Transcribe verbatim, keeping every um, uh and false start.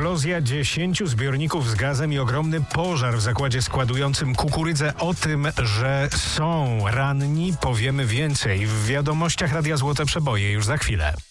Eksplozja dziesięciu zbiorników z gazem i ogromny pożar w zakładzie składującym kukurydzę. O tym, że są ranni, powiemy więcej w wiadomościach Radia Złote Przeboje już za chwilę.